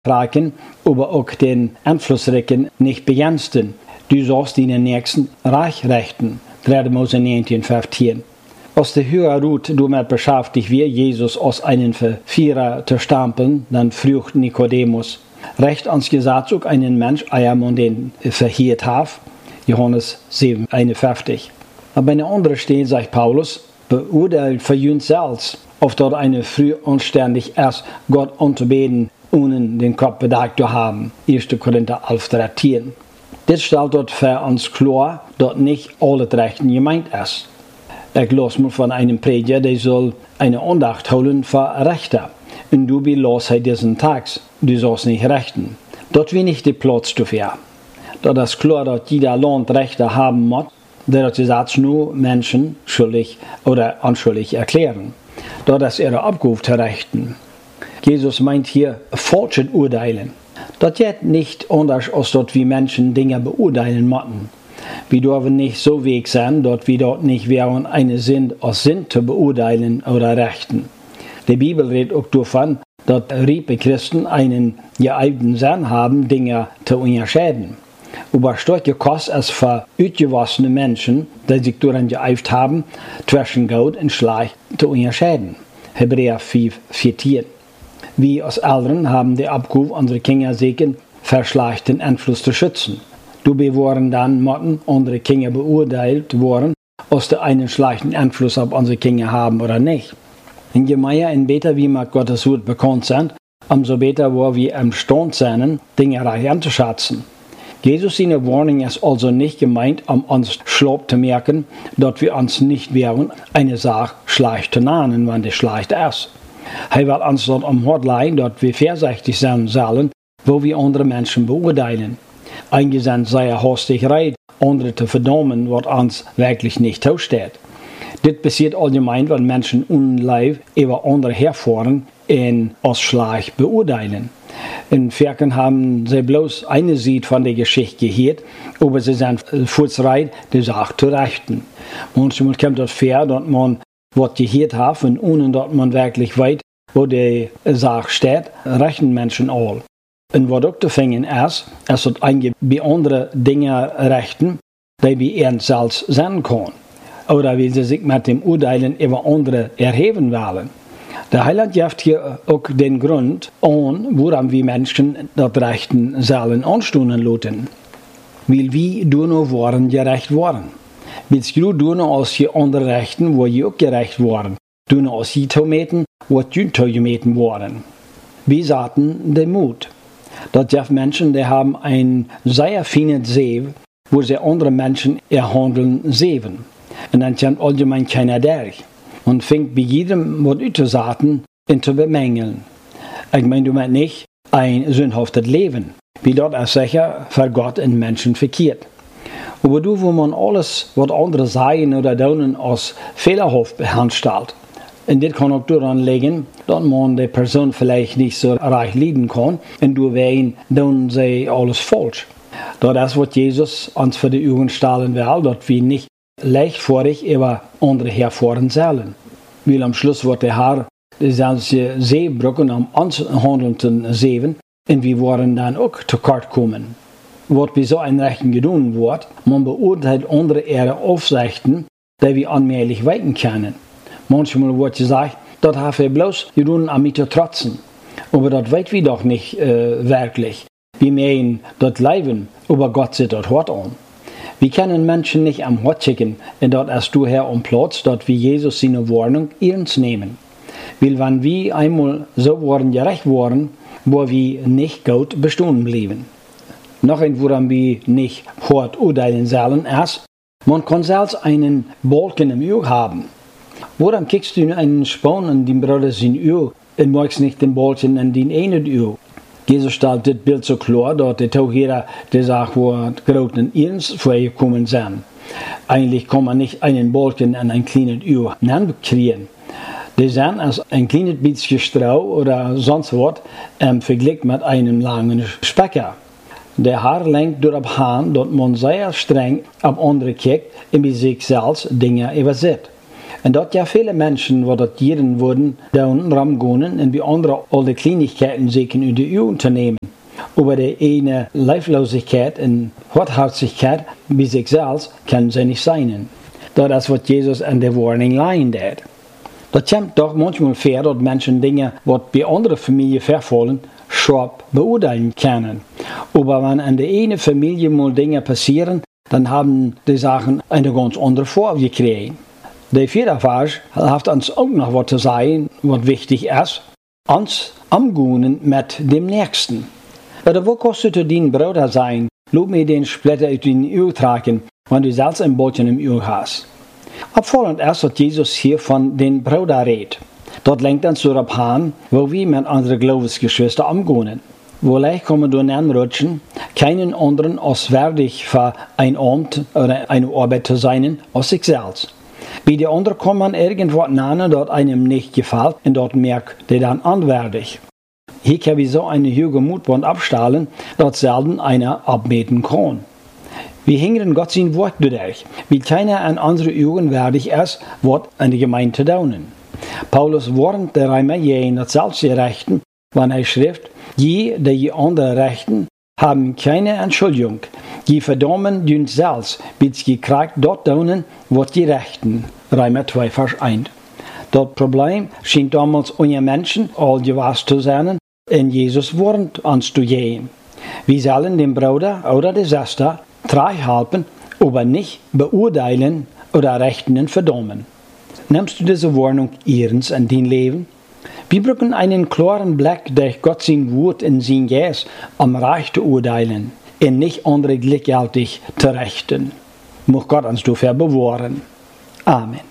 Reichen, aber auch den Einflussreichen nicht begrenzen. Du sollst deinen Nächsten reich rechten. 3. Mose 19,15. Als der höhere Ruth damit beschäftigt wird, Jesus als einen Verführer zu stempeln, dann fragt Nikodemus, recht ans Gesetz auch einen Mensch, man den verhiert hat? Johannes 7,51. Aber in einer anderen Stelle sagt Paulus, beurteilt für uns selbst, ob dort eine früh anständig ist, Gott anzubeten, ohne den Kopf bedeckt zu haben. 1. Korinther 11,13. Das stellt dort für uns klar, dass nicht alle Rechten gemeint ist. Ich las mal von einem Prediger, der soll eine Andacht holen für Rechte. Und du belässt diesen Tag, du sollst nicht rechten. Dort will nicht der Platz dafür. Da ist klar, dass jeder Land Rechte haben muss, der Gesetz nur Menschen schuldig oder unschuldig erklären. Das ist ihre Abgabe zu rechten. Jesus meint hier falsches Urteilen. Das geht nicht anders, als dass wir Menschen Dinge beurteilen müssen. Wir dürfen nicht so weg sein, dass wir dort nicht wären, eine Sinn als Sinn zu beurteilen oder rechten. Die Bibel redet auch davon, dass reife Christen einen geeigten Sinn haben, Dinge zu unterscheiden. Aber starke Kost ist für ausgewaschene Menschen, die sich daran geeift haben, zwischen Gut und Schlecht zu unterscheiden. Hebräer 5,14. Wir als Eltern haben die Abgabe, unsere Kinder sicher vor schlechten Einfluss zu schützen. Dabei waren dann müssen unsere Kinder beurteilt worden, ob sie einen schlechten Einfluss auf unsere Kinder haben oder nicht. Und je mehr und besser wir mit Gottes Wort bekannt sind, umso besser wo wir imstande sind, Dinge reich anzuschätzen. Jesus seine Warnung ist also nicht gemeint, um uns schlapp zu merken, dass wir uns nicht wehren, eine Sache schlecht zu nennen, wenn die schlecht ist. Er will uns dort am Hort leiden, dass wir vorsichtig sein sollen, wo wir andere Menschen beurteilen. Eingesandt sei er hastig reit, andere zu verdammen, was uns wirklich nicht zusteht. Das passiert allgemein, wenn Menschen unleib über andere herfahren und als schlecht beurteilen. In Ferken haben sie bloß eine Seite von der Geschichte gehört, aber sie sind fortschreit, die Sache zu rechten. Manchmal kommt das vor, dass man was gehört hat und ohne dass man wirklich weiß, wo die Sache steht, rechnen Menschen all. Und was auch zu finden ist, dass einige bei anderen Dinge rechten, die wir ernst selbst sein können. Oder wie sie sich mit dem Urteilen über andere erheben wollen. Der Heiland gibt hier auch den Grund an, woran wir Menschen das Rechten sollen anstunden lassen. Weil wir nur waren gerecht waren. Willst du nur als die anderen Rechten, wo sie auch gerecht waren, nur als die Tometen, wo die Tometen waren. Wir sagten den Mut. Das gibt Menschen, die haben ein sehr feines Sehen, wo sie andere Menschen ihr Handeln sehen. Und dann kommt allgemein keiner durch. Und fängt bei jedem was auszusagen und zu bemängeln. Ich meine damit nicht ein sündhaftes Leben, wie dort ist sicher für Gott und Menschen verkehrt. Aber du, wo man alles, was andere sagen oder tun, als fehlerhaft behandelt. Und das kann auch daran liegen, dass man die Person vielleicht nicht so reich leiden kann und deswegen tun sie alles falsch. Das ist, was Jesus uns für die Augen stellen will, dass wir nicht leichtfertig über andere herfahren sollen. Weil am Schluss wird der Herr die ganze Seebrücken am uns handelnden sehen und wir wollen dann auch zu kurz kommen. Was bei so einem Rechten getan wird, man beurteilt andere ihre Aufsichten, die wir allmählich weiten können. Manchmal wird gesagt, das haben wir bloß getan, um mich zu trotzen. Aber das weit wir doch nicht wirklich. Wir meinen das Leben, aber Gott sieht das Hort an. Wir können Menschen nicht am Hort schicken, und dort hast du her am Platz, dass wir Jesus seine Warnung ernst nehmen. Weil wenn wir einmal so worden gerecht worden, wo wir nicht gut bestehen blieben. Noch ein, woran wir nicht hart urteilen sollen, ist, man kann selbst einen Balken im Auge haben. Woran kriegst du einen Span in dein Bruder sein Auge und magst nicht den Balken in dein einen Auge? Jesus stellt das Bild so klar, dass die Taucherer die Sache wird groß und ernst vorgekommen sind. Eigentlich kann man nicht einen Balken in ein kleines Auge kriegen. Die sind als ein kleines bisschen Strau oder sonst was verglichen mit einem langen Specker. Der Herr lenkt darauf an, dass man sehr streng auf andere kijkt und bei sich selbst Dinge übersieht. En dat ja viele Menschen, wo dat jeden worden, da unten ramgonen en bij andere alle Kleinigkeiten zieken uit de uw te nemen. Over de ene Leiflosigkeit en Hartherzigkeit bij zichzelf kan ze niet zijn. Dat is wat Jezus in de warning line deed. Dat komt toch manchmal voor dat mensen dingen wat bij andere familie vervallen, scharp beoordelen kunnen. Aber wenn in der ene Familie mal Dinge passieren, dann haben die Sachen eine ganz andere Form gekriegt. Die vierte Vers hat uns auch noch was zu sagen, was wichtig ist. Uns umgehen mit dem Nächsten. Oder wo kannst du dein Bruder sein? Lass mir den Splitter aus den Öl tragen, wenn du selbst ein Bötchen im Öl hast. Abfallend ist, dass Jesus hier von den Bruder redet. Dort lenkt uns darauf an, wo wir mit unseren Glaubensgeschwistern umgehen. Vielleicht kommen wir anrutschen, keinen anderen als wertig für ein Amt oder eine Arbeit zu sein, als sich selbst. Bei den anderen kann man irgendwas nennen, das einem nicht gefällt, und dort merkt der dann anwärtig. Hier kann wir so eine hohe Mutband abstellen, dass selten einer abmeten kann. Wir hängen Gott sein Wort durch, weil keiner an unsere Augen wertig ist, was an die Gemeinde zu tun. Paulus warnt der Römer gegen das Selbstgerechten, wenn er schreibt, die andere Rechten haben keine Entschuldigung. Die verdammen dünn selbst, bis sie kriegt dort tun, was die Rechten. Römer 2, Vers 1. Das Problem schien damals unter Menschen all gewusst zu sein, und Jesus warnt uns zu gehen. Wir sollen den Bruder oder die Schwester treu halten, aber nicht beurteilen oder rechten verdammen. Nimmst du diese Warnung ernst in dein Leben? Wir brauchen einen klaren Blick durch Gott sein Wort in sein Geist, um recht zu urteilen und nicht andere gleichgültig zu richten. Muss Gott uns dafür bewahren. Amen.